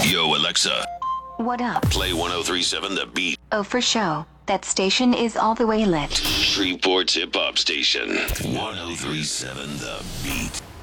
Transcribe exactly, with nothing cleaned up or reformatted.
Yo, Alexa, What up? play one oh three point seven The Beat. Oh, for show. That station is all the way lit. Shreveport's hip hop station. one oh three point seven The Beat.